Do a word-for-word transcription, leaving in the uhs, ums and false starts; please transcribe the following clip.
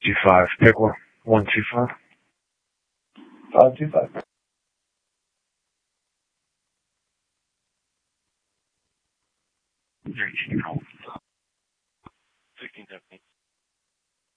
Two five. Pick one. One two five. Five two five. Sixteen seventeen.